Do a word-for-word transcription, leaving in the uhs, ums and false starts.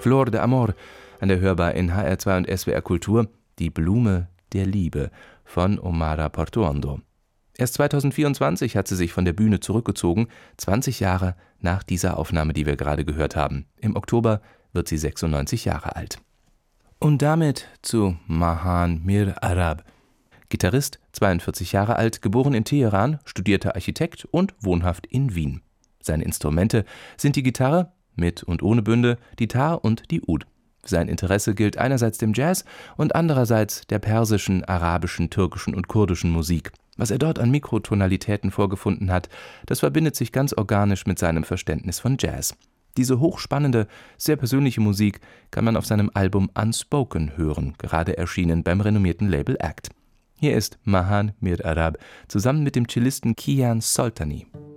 Flor de Amor, an der Hörbar in H R zwei und S W R Kultur, Die Blume der Liebe von Omara Portuondo. Erst zweitausendvierundzwanzig hat sie sich von der Bühne zurückgezogen, zwanzig Jahre nach dieser Aufnahme, die wir gerade gehört haben. Im Oktober wird sie sechsundneunzig Jahre alt. Und damit zu Mahan Mir Arab. Gitarrist, zweiundvierzig Jahre alt, geboren in Teheran, studierter Architekt und wohnhaft in Wien. Seine Instrumente sind die Gitarre, mit und ohne Bünde, die Tar und die Ud. Sein Interesse gilt einerseits dem Jazz und andererseits der persischen, arabischen, türkischen und kurdischen Musik. Was er dort an Mikrotonalitäten vorgefunden hat, das verbindet sich ganz organisch mit seinem Verständnis von Jazz. Diese hochspannende, sehr persönliche Musik kann man auf seinem Album Unspoken hören, gerade erschienen beim renommierten Label Act. Hier ist Mahan Mir Arab zusammen mit dem Cellisten Kian Soltani.